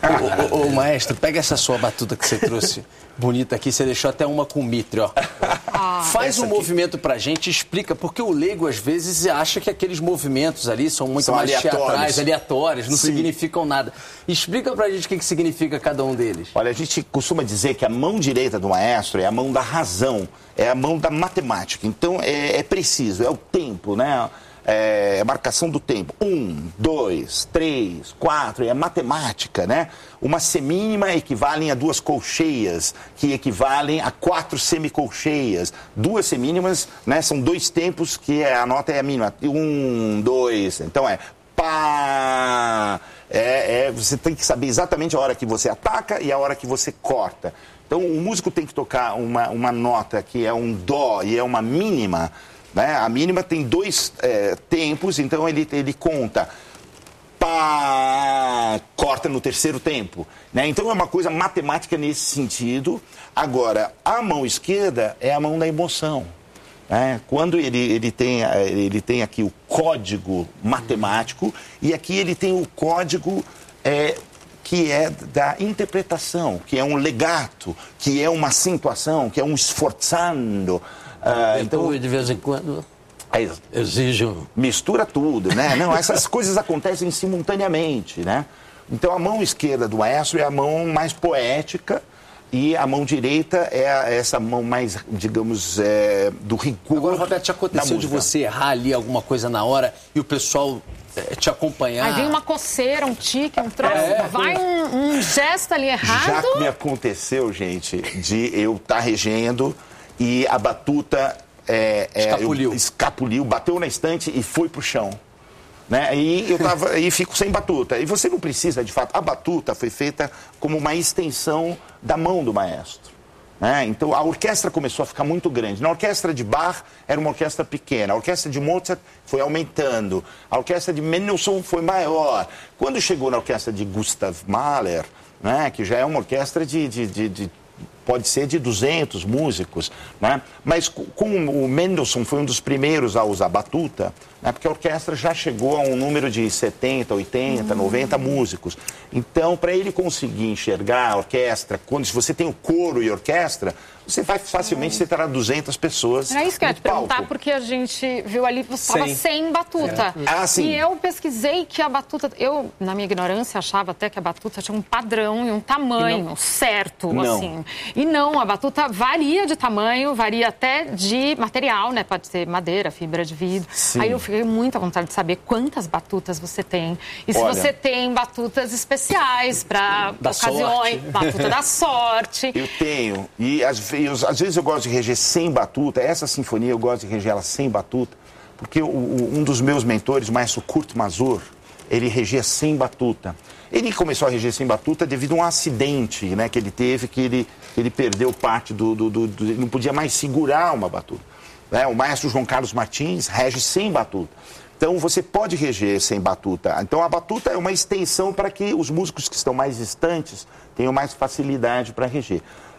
Ô, maestro, pega essa sua batuta que você trouxe bonita aqui, você deixou até uma com mitre, ó. Faz um movimento pra gente, explica, porque o leigo às vezes acha que aqueles movimentos ali são muito mais teatrais, aleatórios, não significam nada. Explica pra gente o que significa cada um deles. Olha, a gente costuma dizer que a mão direita do maestro é a mão da razão, é a mão da matemática. Então é preciso, é o tempo, né? É a marcação do tempo. 1, 2, 3, 4, é a matemática, né? Uma semínima equivale a 2 colcheias, que equivalem a 4 semicolcheias. 2 semínimas, né, são 2 tempos que a nota é a mínima. 1, 2, então é pá. Você tem que saber exatamente a hora que você ataca e a hora que você corta. Então o músico tem que tocar uma nota que é um dó e é uma mínima. Né? A mínima tem 2 tempos, então ele conta, pá, corta no 3º tempo. Né? Então é uma coisa matemática nesse sentido. Agora, a mão esquerda é a mão da emoção. Né? Quando ele tem aqui o código matemático e aqui ele tem o código que é da interpretação, que é um legato, que é uma acentuação, que é um sforzando. Então, de vez em quando, exige um... Mistura tudo, né? Não, essas coisas acontecem simultaneamente, né? Então, a mão esquerda do maestro é a mão mais poética e a mão direita é essa mão mais, digamos, do rigor. Agora, Roberto, já aconteceu de você errar ali alguma coisa na hora e o pessoal te acompanhar? Aí vem uma coceira, um tique, um troço, vai um gesto ali errado. Já me aconteceu, gente, de eu estar regendo e a batuta escapuliu, bateu na estante e foi pro chão. Né? E fico sem batuta. E você não precisa, de fato, a batuta foi feita como uma extensão da mão do maestro. Né? Então a orquestra começou a ficar muito grande. Na orquestra de Bach era uma orquestra pequena, a orquestra de Mozart foi aumentando, a orquestra de Mendelssohn foi maior. Quando chegou na orquestra de Gustav Mahler, né, que já é uma orquestra pode ser de 200 músicos, né? Mas como o Mendelssohn foi um dos primeiros a usar batuta, né? Porque a orquestra já chegou a um número de 70, 80, 90 músicos. Então, para ele conseguir enxergar a orquestra, se você tem o coro e orquestra, você vai facilmente, você terá 200 pessoas. Era isso que eu ia te perguntar, palco. porque a gente viu ali, você estava sem batuta. Sim. E eu pesquisei que a batuta, eu, na minha ignorância, achava até que a batuta tinha um padrão e um tamanho certo, assim. E não, a batuta varia de tamanho, varia até de material, né? Pode ser madeira, fibra de vidro. Sim. Aí eu fiquei muito à vontade de saber quantas batutas você tem. E se você tem batutas especiais para ocasiões, batuta da sorte. Eu tenho. E às vezes eu gosto de reger sem batuta. Essa sinfonia eu gosto de reger ela sem batuta, porque um dos meus mentores, o maestro Kurt Masur, ele regia sem batuta. Ele começou a reger sem batuta devido a um acidente, né, que ele teve, que ele perdeu parte ele não podia mais segurar uma batuta. Né? O maestro João Carlos Martins rege sem batuta. Então você pode reger sem batuta. Então a batuta é uma extensão para que os músicos que estão mais distantes tenham mais facilidade para reger.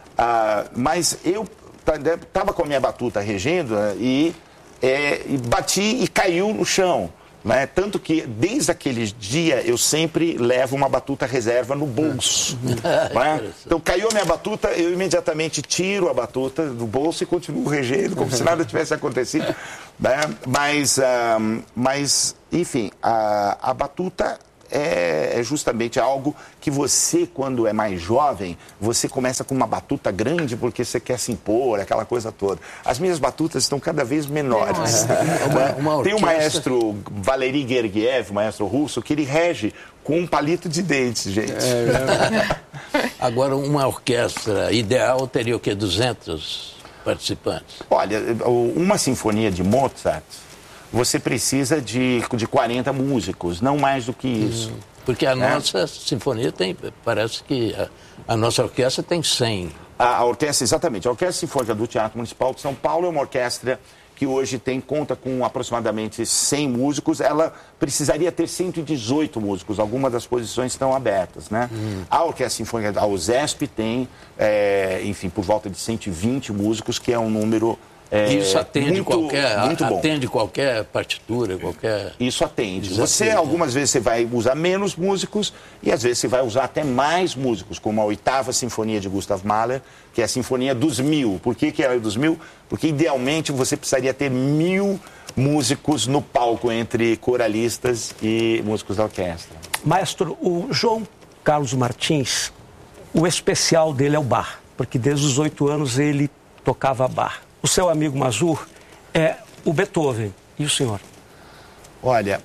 Mas eu estava com a minha batuta regendo e bati e caiu no chão. Né? Tanto que, desde aquele dia, eu sempre levo uma batuta reserva no bolso. Né? Então, caiu a minha batuta, eu imediatamente tiro a batuta do bolso e continuo regendo, como se nada tivesse acontecido. Né? Mas, enfim, a batuta é justamente algo que você, quando é mais jovem, você começa com uma batuta grande porque você quer se impor, aquela coisa toda. As minhas batutas estão cada vez menores. Tem o maestro Valery Gergiev, o maestro russo, que ele rege com um palito de dentes, gente. Agora, uma orquestra ideal teria o quê? 200 participantes? Olha, uma sinfonia de Mozart, você precisa de 40 músicos, não mais do que isso. Porque a nossa sinfonia tem, parece que a nossa orquestra tem 100. A orquestra, exatamente. A Orquestra Sinfônica do Teatro Municipal de São Paulo é uma orquestra que hoje conta com aproximadamente 100 músicos. Ela precisaria ter 118 músicos, algumas das posições estão abertas, né? A Orquestra Sinfônica da USESP tem, enfim, por volta de 120 músicos, que é um número Isso atende muito qualquer partitura, qualquer... Isso atende. Desafio, algumas vezes você vai usar menos músicos e às vezes você vai usar até mais músicos, como a 8ª Sinfonia de Gustav Mahler, que é a Sinfonia dos 1000. Por que ela é dos 1000? Porque idealmente você precisaria ter 1000 músicos no palco, entre coralistas e músicos da orquestra. Maestro, o João Carlos Martins, o especial dele é o bar, porque desde os 8 anos ele tocava bar. O seu amigo Mazur é o Beethoven. E o senhor? Olha,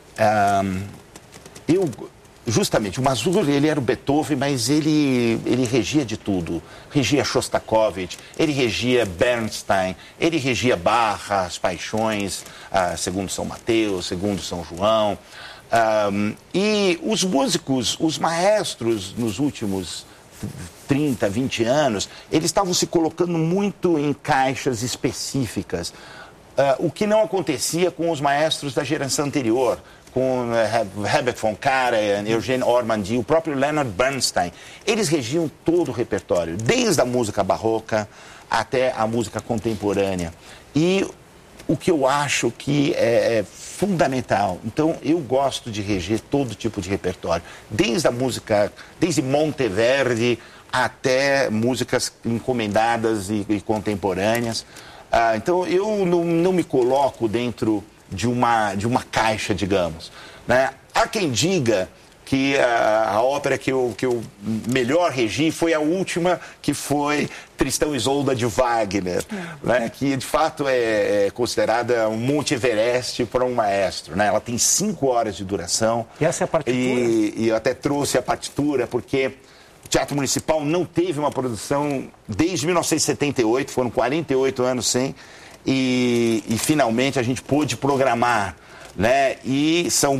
justamente, o Mazur, ele era o Beethoven, mas ele regia de tudo. Regia Shostakovich, ele regia Bernstein, ele regia Bach, As Paixões, segundo São Mateus, segundo São João. E os músicos, os maestros, nos últimos 30, 20 anos, eles estavam se colocando muito em caixas específicas, o que não acontecia com os maestros da geração anterior, com Herbert von Karajan, Eugène Ormandy, o próprio Leonard Bernstein. Eles regiam todo o repertório, desde a música barroca até a música contemporânea. E o que eu acho que é fundamental, então eu gosto de reger todo tipo de repertório, desde a música, desde Monteverdi até músicas encomendadas e contemporâneas. Então eu não me coloco dentro de uma caixa, digamos, né? Há quem diga que a ópera que eu melhor regi foi a última, que foi Tristão e Isolda de Wagner, né? Que de fato é considerada um Monte Everest para um maestro, né? Ela tem 5 horas de duração. E essa é a partitura? E eu até trouxe a partitura, porque o Teatro Municipal não teve uma produção desde 1978, foram 48 anos sem, e finalmente a gente pôde programar, né? E são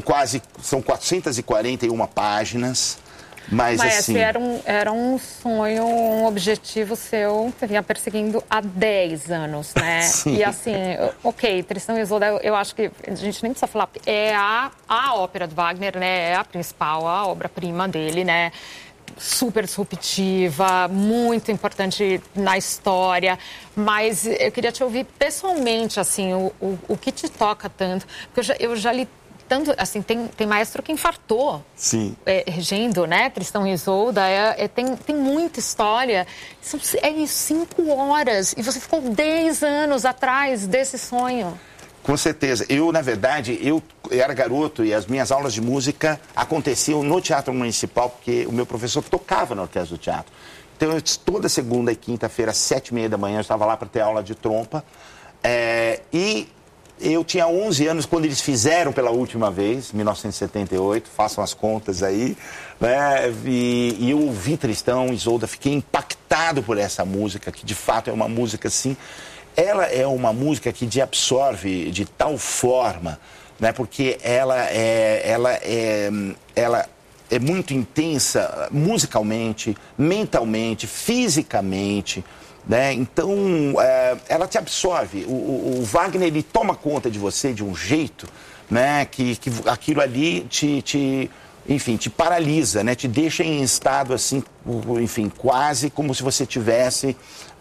441 páginas, mas assim... era um sonho, um objetivo seu, que vinha perseguindo há 10 anos, né? Sim. E assim, ok, Tristão e Isolda, eu acho que a gente nem precisa falar, é a ópera do Wagner, né? É a principal, a obra-prima dele, né? Super disruptiva, muito importante na história, mas eu queria te ouvir pessoalmente, assim, o que te toca tanto, porque eu já li tanto, assim, tem maestro que infartou. Sim. Regendo, né, Tristão e Isolda, tem muita história, é isso, 5 horas, e você ficou 10 anos atrás desse sonho. Com certeza. Eu, na verdade, eu era garoto e as minhas aulas de música aconteciam no Teatro Municipal, porque o meu professor tocava na orquestra do teatro. Então, toda segunda e quinta-feira, às 7h30 da manhã, eu estava lá para ter aula de trompa. E eu tinha 11 anos quando eles fizeram pela última vez, 1978, façam as contas aí, né? E eu ouvi Tristão e Isolda, fiquei impactado por essa música, que de fato é uma música assim... Ela é uma música que te absorve de tal forma, né? Porque ela é muito intensa musicalmente, mentalmente, fisicamente, né? Então, ela te absorve. O Wagner, ele toma conta de você de um jeito, né? Que aquilo ali te paralisa, né? Te deixa em estado assim, enfim, quase como se você tivesse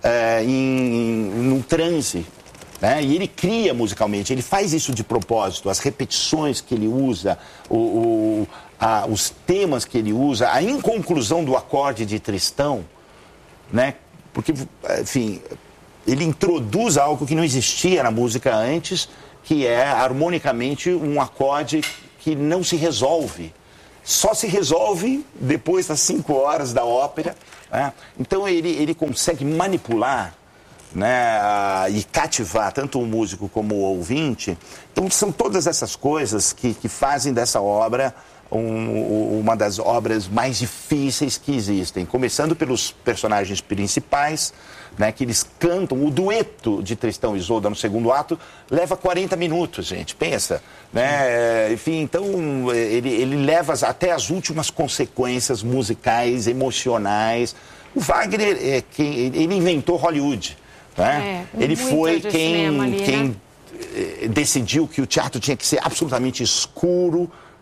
num transe, né? E ele cria musicalmente, ele faz isso de propósito, as repetições que ele usa, os temas que ele usa, a inconclusão do acorde de Tristão, né? Porque, enfim, ele introduz algo que não existia na música antes, que é harmonicamente um acorde que não se resolve. Só se resolve depois das 5 horas da ópera, né? Então ele consegue manipular, né, e cativar tanto o músico como o ouvinte. Então são todas essas coisas que fazem dessa obra uma das obras mais difíceis que existem. Começando pelos personagens principais, né, que eles cantam. O dueto de Tristão e Isolda no segundo ato leva 40 minutos, gente, pensa, né? Enfim, então ele leva até as últimas consequências musicais, emocionais. O Wagner, ele inventou Hollywood, né? Ele foi quem decidiu que o teatro tinha que ser absolutamente escuro, que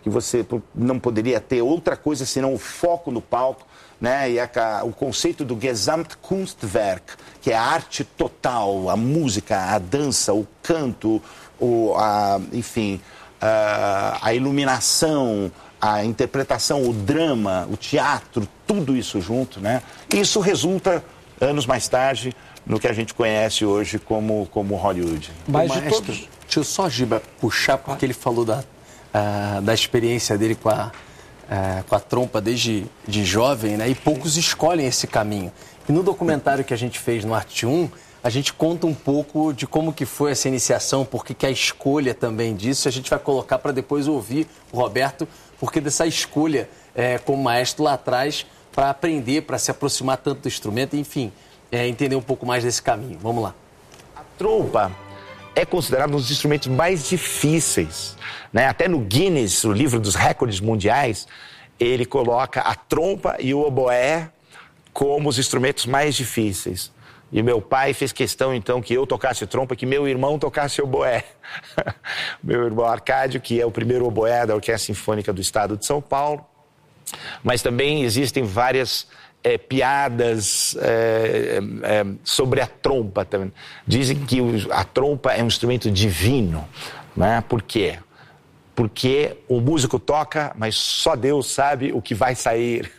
que você não poderia ter outra coisa senão o foco no palco, né? E o conceito do Gesamtkunstwerk, que é a arte total, a música, a dança, o canto, enfim, a iluminação, a interpretação, o drama, o teatro, tudo isso junto, né? Isso resulta, anos mais tarde, no que a gente conhece hoje como Hollywood. Mas de todos... Deixa eu só, Giba, puxar, porque ele falou da experiência dele com a trompa desde jovem, né? E poucos escolhem esse caminho. E no documentário que a gente fez no Arte 1, a gente conta um pouco de como que foi essa iniciação, porque que a escolha também disso, a gente vai colocar para depois ouvir o Roberto, porque dessa escolha como maestro lá atrás, para aprender, para se aproximar tanto do instrumento, enfim, entender um pouco mais desse caminho. Vamos lá. A trompa é considerado um dos instrumentos mais difíceis, né? Até no Guinness, o livro dos recordes mundiais, ele coloca a trompa e o oboé como os instrumentos mais difíceis. E meu pai fez questão, então, que eu tocasse trompa, que meu irmão tocasse oboé. Meu irmão Arcádio, que é o primeiro oboé da Orquestra Sinfônica do Estado de São Paulo. Mas também existem várias piadas sobre a trompa também. Dizem que a trompa é um instrumento divino, né? Por quê? Porque o músico toca, mas só Deus sabe o que vai sair.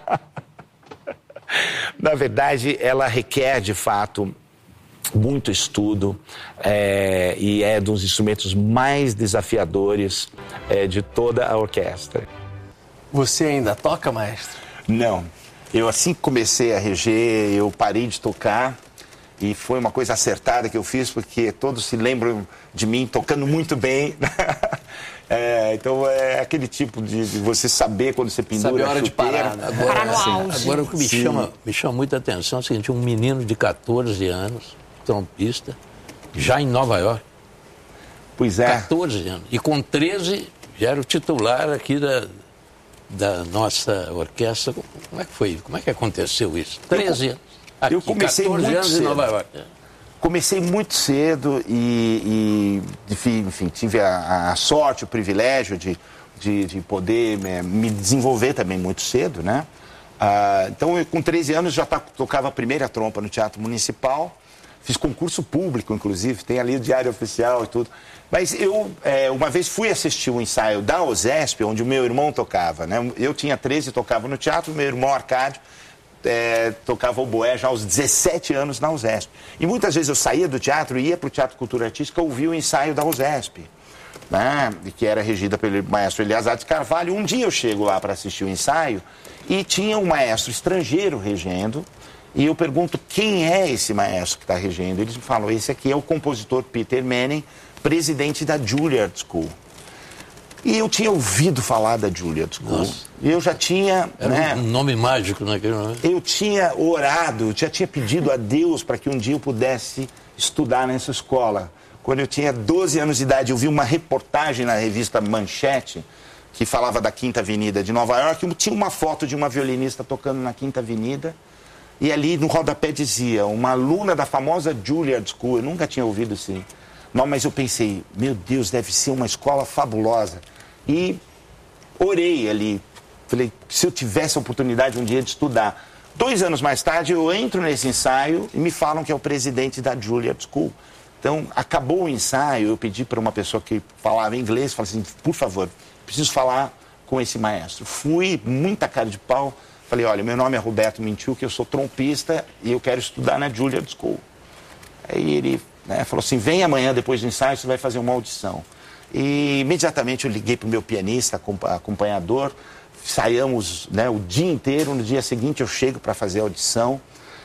Na verdade, ela requer, de fato, muito estudo e é um dos instrumentos mais desafiadores de toda a orquestra. Você ainda toca, maestro? Não. Eu, assim que comecei a reger, eu parei de tocar e foi uma coisa acertada que eu fiz, porque todos se lembram de mim tocando muito bem. Então é aquele tipo de você saber quando você pendura saber a hora de parar, né? Parar no auge. Agora o que me chama muita atenção é o seguinte, um menino de 14 anos, trompista, já em Nova York. Pois é. 14 anos. E com 13 já era o titular aqui da nossa orquestra. Como é que foi? Como é que aconteceu isso? 13 anos. Aqui, eu comecei 14 muito anos cedo. em Nova York. Comecei muito cedo e enfim, tive a sorte, o privilégio de poder me desenvolver também muito cedo, né? Então, com 13 anos, já tocava a primeira trompa no Teatro Municipal. Fiz concurso público, inclusive, tem ali o Diário Oficial e tudo. Mas eu, uma vez, fui assistir um ensaio da OSESP, onde o meu irmão tocava, né? Eu tinha 13, tocava no teatro, meu irmão Arcádio tocava oboé já aos 17 anos na USESP. E muitas vezes eu saía do teatro e ia para o Teatro Cultura Artística ouvir o ensaio da USESP, né? Que era regida pelo maestro Eliasar de Carvalho. Um dia eu chego lá para assistir o ensaio e tinha um maestro estrangeiro regendo. E eu pergunto, quem é esse maestro que está regendo? Eles me falam, esse aqui é o compositor Peter Manning, presidente da Juilliard School. E eu tinha ouvido falar da Juilliard School. Nossa. E eu já tinha... Era um nome mágico naquele momento. Eu tinha orado, já tinha pedido a Deus para que um dia eu pudesse estudar nessa escola. Quando eu tinha 12 anos de idade, eu vi uma reportagem na revista Manchete, que falava da Quinta Avenida de Nova York. Tinha uma foto de uma violinista tocando na Quinta Avenida. E ali no rodapé dizia, uma aluna da famosa Juilliard School. Eu nunca tinha ouvido assim. Não, mas eu pensei, meu Deus, deve ser uma escola fabulosa. E orei ali. Falei, se eu tivesse a oportunidade um dia de estudar. 2 anos mais tarde, eu entro nesse ensaio e me falam que é o presidente da Juilliard School. Então, acabou o ensaio, eu pedi para uma pessoa que falava inglês, falei assim, por favor, preciso falar com esse maestro. Fui, muita cara de pau. Falei, olha, meu nome é Roberto Mintiuk, eu sou trompista e eu quero estudar na Juilliard School. Aí ele falou assim, vem amanhã depois do ensaio, você vai fazer uma audição. E imediatamente eu liguei para o meu pianista, acompanhador, saímos o dia inteiro, no dia seguinte eu chego para fazer a audição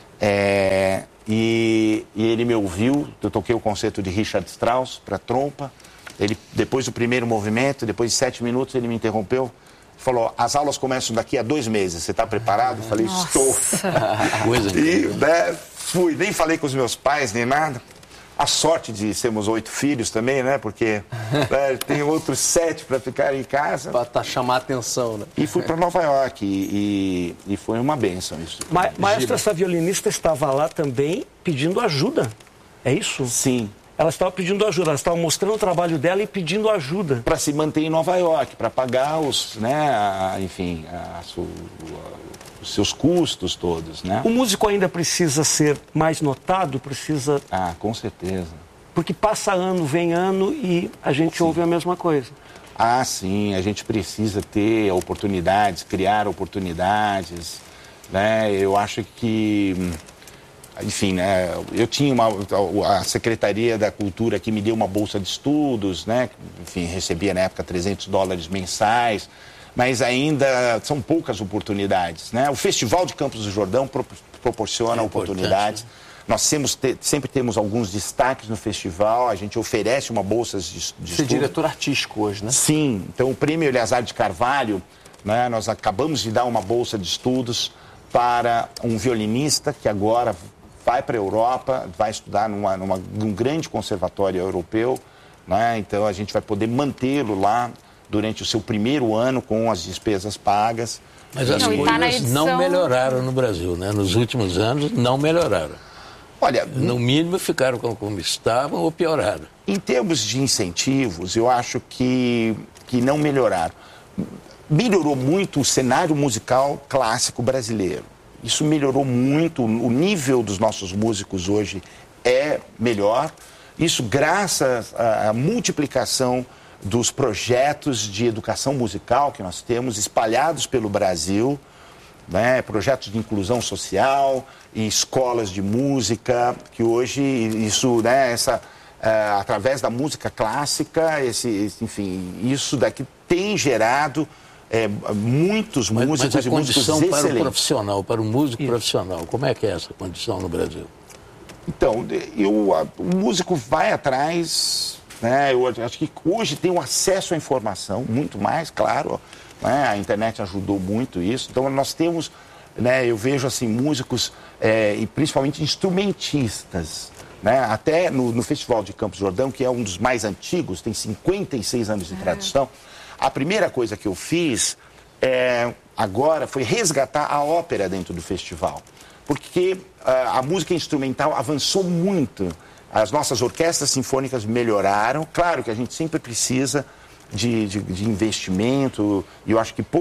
e ele me ouviu, eu toquei o concerto de Richard Strauss para trompa, ele, depois do primeiro movimento, depois de 7 minutos ele me interrompeu, falou, as aulas começam daqui a 2 meses, você está preparado? Eu falei, Nossa. estou. Coisa E fui, nem falei com os meus pais, nem nada. A sorte de sermos 8 filhos também, né? Porque tem outros 7 para ficar em casa. Para chamar a atenção, né? E fui para Nova York e foi uma bênção isso. Maestro, essa violinista estava lá também pedindo ajuda, é isso? Sim. Elas estavam pedindo ajuda, elas estavam mostrando o trabalho dela e pedindo ajuda. Para se manter em Nova York, para pagar os seus custos todos, né? O músico ainda precisa ser mais notado, precisa... Ah, com certeza. Porque passa ano, vem ano e a gente ouve a mesma coisa. Ah, sim, a gente precisa ter oportunidades, criar oportunidades, né? Eu acho que, enfim, né? Eu tinha a Secretaria da Cultura que me deu uma bolsa de estudos, né? Enfim, recebia na época $300 mensais, mas ainda são poucas oportunidades, né? O Festival de Campos do Jordão proporciona oportunidades. Nós sempre temos alguns destaques no festival, a gente oferece uma bolsa de estudo. Você é diretor artístico hoje, né? Sim, então o Prêmio Eleazar de Carvalho, né, nós acabamos de dar uma bolsa de estudos para um violinista que agora vai para a Europa, vai estudar num grande conservatório europeu, né, então a gente vai poder mantê-lo lá durante o seu primeiro ano com as despesas pagas. Mas as coisas não melhoraram no Brasil, né? Nos últimos anos não melhoraram. Olha, no mínimo ficaram como estavam ou pioraram. Em termos de incentivos, eu acho que não melhoraram. Melhorou muito o cenário musical clássico brasileiro. Isso melhorou muito, o nível dos nossos músicos hoje é melhor. Isso graças à multiplicação dos projetos de educação musical que nós temos espalhados pelo Brasil, né? Projetos de inclusão social e escolas de música, que hoje isso, né, através da música clássica, enfim, isso daqui tem gerado muitos músicos mas e músicos excelentes. Para o profissional, para o músico profissional, como é que é essa condição no Brasil? Então, o músico vai atrás, né? Eu acho que hoje tem um acesso à informação, muito mais, claro, né? A internet ajudou muito isso. Então, nós temos, né, eu vejo assim, músicos, e principalmente instrumentistas, né? Até no Festival de Campos do Jordão, que é um dos mais antigos, tem 56 anos de tradição. A primeira coisa que eu fiz agora foi resgatar a ópera dentro do festival. Porque a música instrumental avançou muito. As nossas orquestras sinfônicas melhoraram. Claro que a gente sempre precisa de investimento. E eu acho que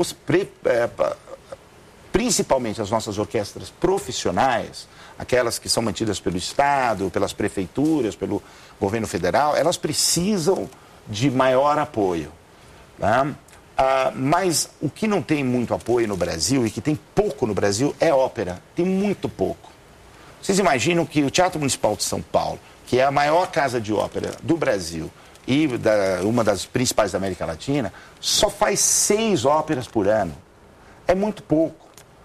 principalmente as nossas orquestras profissionais, aquelas que são mantidas pelo Estado, pelas prefeituras, pelo governo federal, elas precisam de maior apoio. Tá? Mas o que não tem muito apoio no Brasil e que tem pouco no Brasil é ópera. Tem muito pouco. Vocês imaginam que o Teatro Municipal de São Paulo, que é a maior casa de ópera do Brasil e uma das principais da América Latina, só faz 6 óperas por ano. É muito pouco.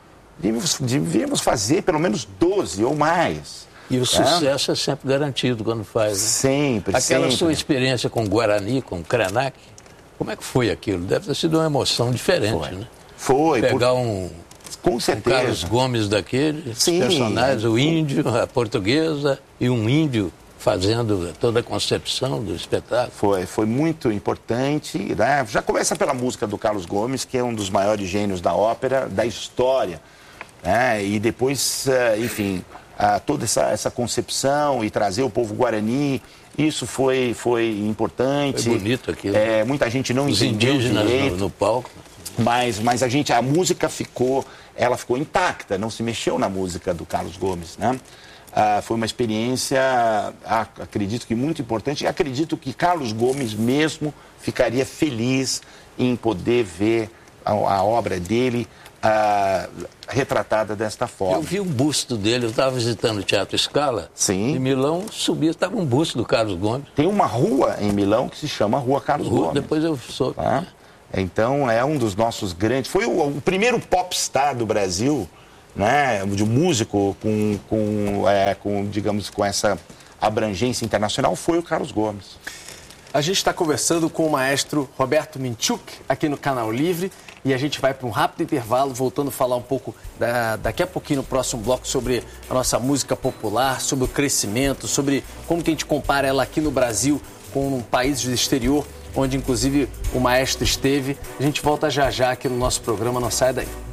Devíamos fazer pelo menos 12 ou mais. E o sucesso é sempre garantido quando faz. Né? Sempre, Aquela sua experiência com Guarani, com Krenak, como é que foi aquilo? Deve ter sido uma emoção diferente, né? Foi. Pegar com certeza. Carlos Gomes daqueles personagens, o índio, a portuguesa e um índio fazendo toda a concepção do espetáculo. Foi muito importante, né? Já começa pela música do Carlos Gomes, que é um dos maiores gênios da ópera, da história, né? E depois, enfim, toda essa concepção e trazer o povo guarani, isso foi importante. Foi bonito aquilo. Muita gente não Os entendeu indígenas direito, no palco. Mas a música ficou intacta, não se mexeu na música do Carlos Gomes, né? Foi uma experiência, acredito que muito importante, e acredito que Carlos Gomes mesmo ficaria feliz em poder ver a obra dele retratada desta forma. Eu vi um busto dele, eu estava visitando o Teatro Scala. Sim. Em Milão, subia, estava um busto do Carlos Gomes. Tem uma rua em Milão que se chama Rua Carlos Gomes. Depois eu soube. Tá? Então, é um dos nossos grandes... Foi o primeiro popstar do Brasil, né? De músico digamos, com essa abrangência internacional, foi o Carlos Gomes. A gente está conversando com o maestro Roberto Minchuk, aqui no Canal Livre, e a gente vai para um rápido intervalo, voltando a falar um pouco, daqui a pouquinho, no próximo bloco, sobre a nossa música popular, sobre o crescimento, sobre como que a gente compara ela aqui no Brasil com um país do exterior, onde, inclusive, o maestro esteve. A gente volta já aqui no nosso programa, não sai daí.